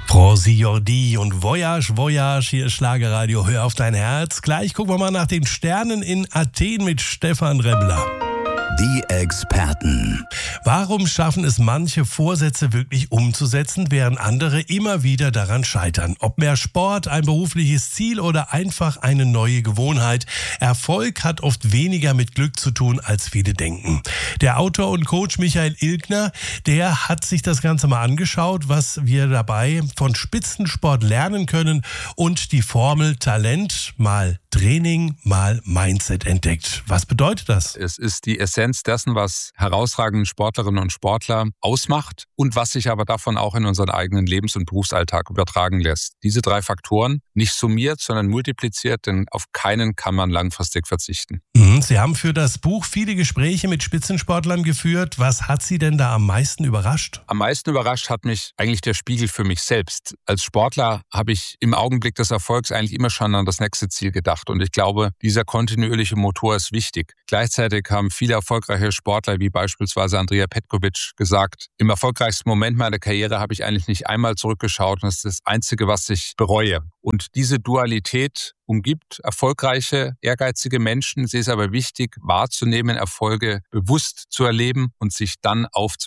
Franzi Jordi und Voyage, Voyage, hier ist Schlagerradio, hör auf dein Herz. Gleich gucken wir mal nach den Sternen in Athen mit Stefan Remmler. Die Experten. Warum schaffen es manche Vorsätze wirklich umzusetzen, während andere immer wieder daran scheitern? Ob mehr Sport, ein berufliches Ziel oder einfach eine neue Gewohnheit. Erfolg hat oft weniger mit Glück zu tun, als viele denken. Der Autor und Coach Michael Ilgner, der hat sich das Ganze mal angeschaut, was wir dabei von Spitzensport lernen können und die Formel Talent mal Training mal Mindset entdeckt. Was bedeutet das? Es ist die Essenz dessen, was herausragende Sportlerinnen und Sportler ausmacht und was sich aber davon auch in unseren eigenen Lebens- und Berufsalltag übertragen lässt. Diese 3 Faktoren nicht summiert, sondern multipliziert, denn auf keinen kann man langfristig verzichten. Sie haben für das Buch viele Gespräche mit Spitzensportlern geführt. Was hat Sie denn da am meisten überrascht? Am meisten überrascht hat mich eigentlich der Spiegel für mich selbst. Als Sportler habe ich im Augenblick des Erfolgs eigentlich immer schon an das nächste Ziel gedacht. Und ich glaube, dieser kontinuierliche Motor ist wichtig. Gleichzeitig haben viele erfolgreiche Sportler, wie beispielsweise Andrea Petkovic, gesagt, im erfolgreichsten Moment meiner Karriere habe ich eigentlich nicht einmal zurückgeschaut und das ist das Einzige, was ich bereue. Und diese Dualität umgibt erfolgreiche, ehrgeizige Menschen. Sie ist aber wichtig, wahrzunehmen, Erfolge bewusst zu erleben und sich dann aufzunehmen.